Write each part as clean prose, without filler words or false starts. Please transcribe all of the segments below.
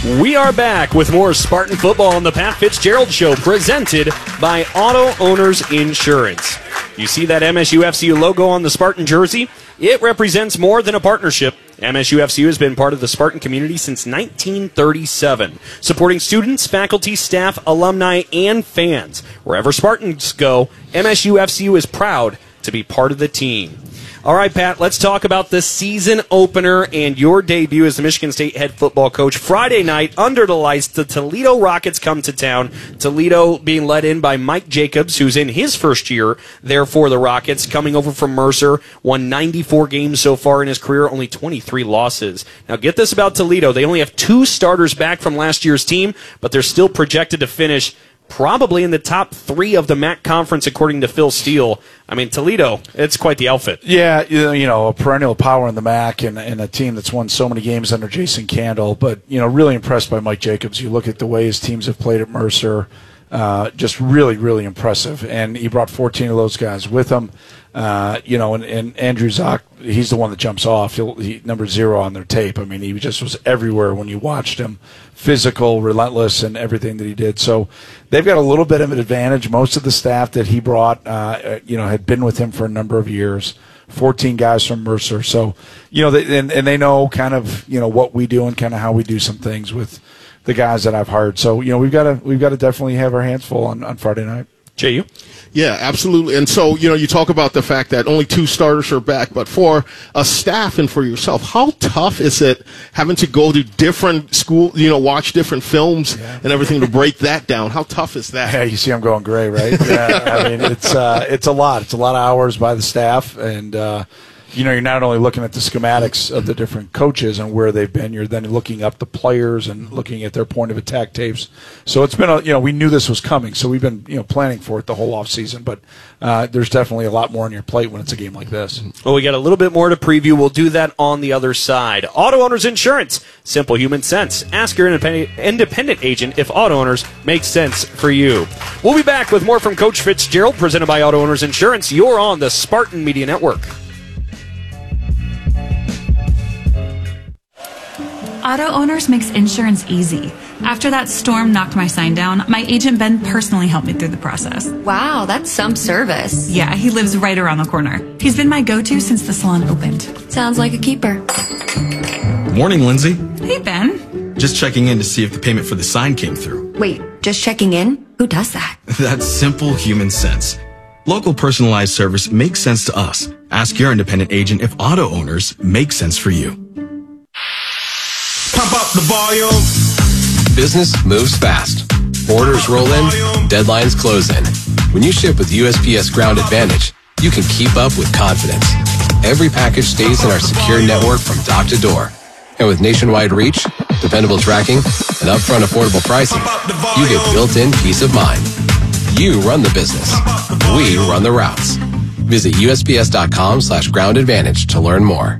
We are back with more Spartan football on the Pat Fitzgerald Show, presented by Auto Owners Insurance. You see that MSU-FCU logo on the Spartan jersey? It represents more than a partnership. MSU-FCU has been part of the Spartan community since 1937, supporting students, faculty, staff, alumni, and fans. Wherever Spartans go, MSU-FCU is proud to be part of the team. All right, Pat, let's talk about the season opener and your debut as the Michigan State head football coach. Friday night, under the lights, the Toledo Rockets come to town. Toledo being led in by Mike Jacobs, who's in his first year there for the Rockets, coming over from Mercer, won 94 games so far in his career, only 23 losses. Now, get this about Toledo. They only have 2 starters back from last year's team, but they're still projected to finish probably in the top 3 of the MAC conference, according to Phil Steele. I mean, Toledo, it's quite the outfit. Yeah, you know, a perennial power in the MAC and a team that's won so many games under Jason Candle. But, you know, really impressed by Mike Jacobs. You look at the way his teams have played at Mercer, just really, really impressive. And he brought 14 of those guys with him. You know, and Andrew Zock, he's the one that jumps off. He number 0 on their tape. I mean, he just was everywhere when you watched him. Physical, relentless, and everything that he did. So they've got a little bit of an advantage. Most of the staff that he brought, you know, had been with him for a number of years. 14 guys from Mercer. So, you know, they know kind of, you know, what we do and kind of how we do some things with the guys that I've hired. So, you know, we've got to definitely have our hands full on Friday night. Jay, you? Yeah, absolutely. And so, you know, you talk about the fact that only 2 starters are back, but for a staff and for yourself, how tough is it having to go to different school, you know, watch different films and everything to break that down? How tough is that? Yeah, you see I'm going gray, right? Yeah, I mean, it's a lot. It's a lot of hours by the staff, and you know, you're not only looking at the schematics of the different coaches and where they've been, you're then looking up the players and looking at their point of attack tapes. So it's been, you know, we knew this was coming, so we've been, you know, planning for it the whole offseason. But there's definitely a lot more on your plate when it's a game like this. Well, we got a little bit more to preview. We'll do that on the other side. Auto Owners Insurance, simple human sense. Ask your independent agent if Auto Owners makes sense for you. We'll be back with more from Coach Fitzgerald, presented by Auto Owners Insurance. You're on the Spartan Media Network. Auto Owners makes insurance easy. After that storm knocked my sign down, my agent Ben personally helped me through the process. Wow, that's some service. Yeah, he lives right around the corner. He's been my go-to since the salon opened. Sounds like a keeper. Morning, Lindsay. Hey, Ben. Just checking in to see if the payment for the sign came through. Wait, just checking in? Who does that? That's simple human sense. Local personalized service makes sense to us. Ask your independent agent if Auto Owners make sense for you. Pump up the volume. Business moves fast. Orders roll in, deadlines close in. When you ship with USPS Ground Advantage, you can keep up with confidence. Every package stays in our secure network from dock to door. And with nationwide reach, dependable tracking, and upfront affordable pricing, you get built-in peace of mind. You run the business. We run the routes. Visit USPS.com/Ground Advantage to learn more.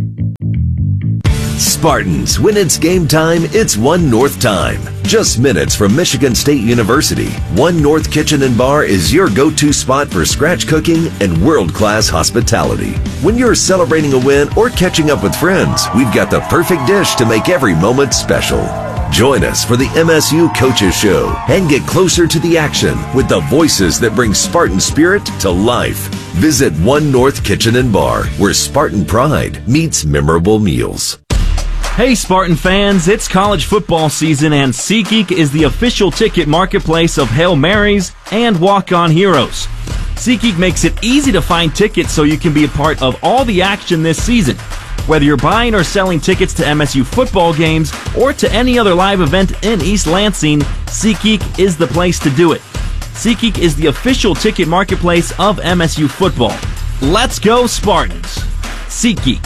Spartans, when it's game time, it's One North time. Just minutes from Michigan State University, One North Kitchen and Bar is your go-to spot for scratch cooking and world-class hospitality. When you're celebrating a win or catching up with friends, we've got the perfect dish to make every moment special. Join us for the MSU Coaches Show and get closer to the action with the voices that bring Spartan spirit to life. Visit One North Kitchen and Bar, where Spartan pride meets memorable meals. Hey Spartan fans, it's college football season and SeatGeek is the official ticket marketplace of Hail Marys and Walk-On Heroes. SeatGeek makes it easy to find tickets so you can be a part of all the action this season. Whether you're buying or selling tickets to MSU football games or to any other live event in East Lansing, SeatGeek is the place to do it. SeatGeek is the official ticket marketplace of MSU football. Let's go Spartans! SeatGeek.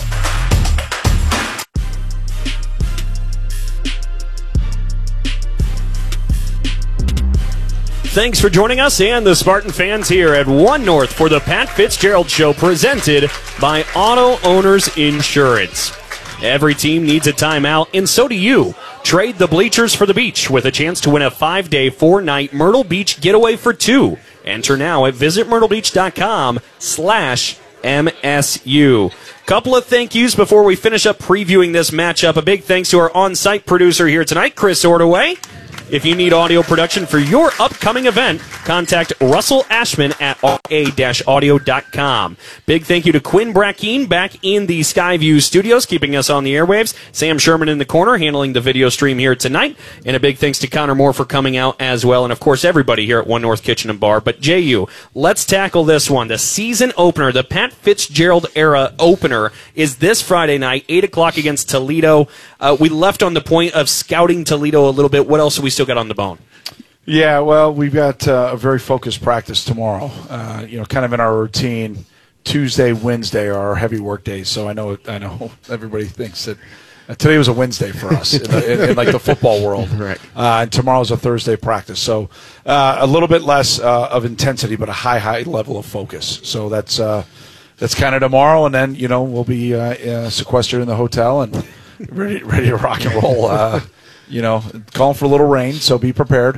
Thanks for joining us and the Spartan fans here at One North for the Pat Fitzgerald Show, presented by Auto Owners Insurance. Every team needs a timeout, and so do you. Trade the bleachers for the beach with a chance to win a 5-day, 4-night Myrtle Beach getaway for 2. Enter now at visitmyrtlebeach.com/ MSU. Couple of thank yous before we finish up previewing this matchup. A big thanks to our on-site producer here tonight, Chris Ordaway. If you need audio production for your upcoming event, contact Russell Ashman at ra-audio.com. Big thank you to Quinn Brackeen back in the Skyview studios, keeping us on the airwaves. Sam Sherman in the corner, handling the video stream here tonight. And a big thanks to Connor Moore for coming out as well. And, of course, everybody here at One North Kitchen and Bar. But, JU, let's tackle this one. The season opener, the Pat Fitzgerald era opener, is this Friday night, 8 o'clock against Toledo. We left on the point of scouting Toledo a little bit. What else have we still got on the bone? Yeah, well, we've got a very focused practice tomorrow. Kind of in our routine. Tuesday, Wednesday are our heavy work days. So I know everybody thinks that today was a Wednesday for us in like the football world. Right. And tomorrow's a Thursday practice. So a little bit less of intensity, but a high level of focus. So that's kind of tomorrow, and then we'll be sequestered in the hotel and ready to rock and roll. Calling for a little rain, so be prepared.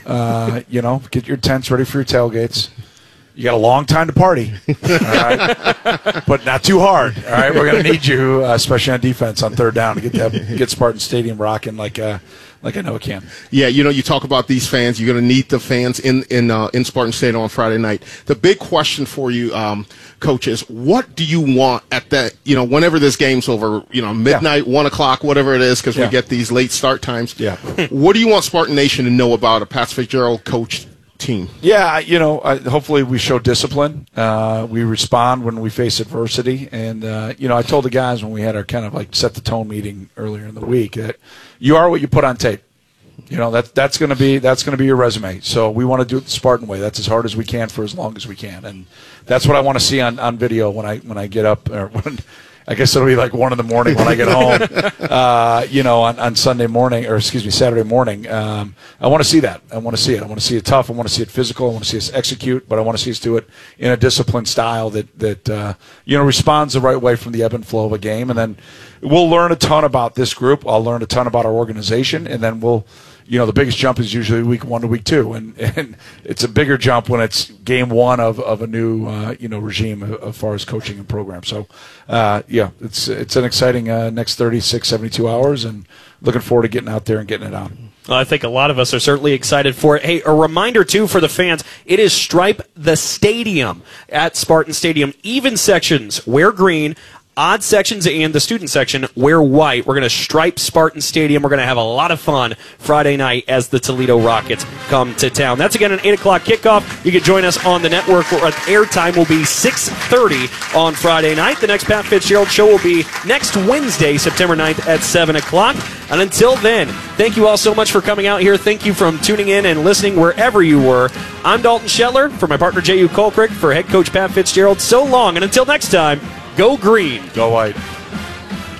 Get your tents ready for your tailgates. You got a long time to party, all right? But not too hard. All right, we're going to need you, especially on defense on third down, to get Spartan Stadium rocking like I know it can. Yeah, you talk about these fans. You're going to need the fans in Spartan Stadium on Friday night. The big question for you, Coach, is what do you want at that? Whenever this game's over, midnight, 1 o'clock, whatever it is, because we get these late start times. Yeah. What do you want Spartan Nation to know about a Pat Fitzgerald coached team? Yeah, hopefully we show discipline. We respond when we face adversity. And, I told the guys when we had our kind of like set the tone meeting earlier in the week that you are what you put on tape. That's going to be your resume. So we want to do it the Spartan way. That's as hard as we can for as long as we can. And that's what I want to see on video when I get up, or when I guess it'll be like 1 in the morning when I get home, on Sunday morning, or Saturday morning. I want to see that. I want to see it. I want to see it tough. I want to see it physical. I want to see us execute, but I want to see us do it in a disciplined style that responds the right way from the ebb and flow of a game. And then we'll learn a ton about this group. I'll learn a ton about our organization, and then we'll. The biggest jump is usually week 1 to week 2, and it's a bigger jump when it's game 1 of a new regime as far as coaching and program. So, it's an exciting next 36, 72 hours, and looking forward to getting out there and getting it on. Well, I think a lot of us are certainly excited for it. Hey, a reminder, too, for the fans, it is Stripe the Stadium at Spartan Stadium. Even sections wear green. Odd sections and the student section wear white. We're going to stripe Spartan Stadium. We're going to have a lot of fun Friday night as the Toledo Rockets come to town. That's again an 8 o'clock kickoff. You can join us on the network. Airtime will be 6:30 on Friday night. The next Pat Fitzgerald show will be next Wednesday, September 9th at 7 o'clock. And until then, thank you all so much for coming out here. Thank you for tuning in and listening wherever you were. I'm Dalton Shetler for my partner J.U. Colcrick, for head coach Pat Fitzgerald. So long, and until next time, go green. Go white.